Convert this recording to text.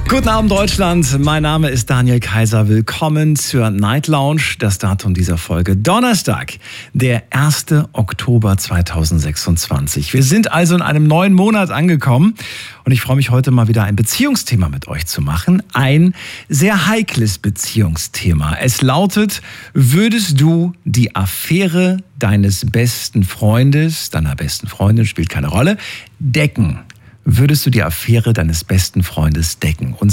Guten Abend Deutschland, mein Name ist Daniel Kaiser. Willkommen zur Night Lounge. Das Datum dieser Folge Donnerstag, der 1. Oktober 2026. Wir sind also in einem neuen Monat angekommen und ich freue mich heute mal wieder ein Beziehungsthema mit euch zu machen. Ein sehr heikles Beziehungsthema. Es lautet: Würdest du die Affäre deines besten Freundes, deiner besten Freundin, spielt keine Rolle, decken? Würdest du die Affäre deines besten Freundes decken?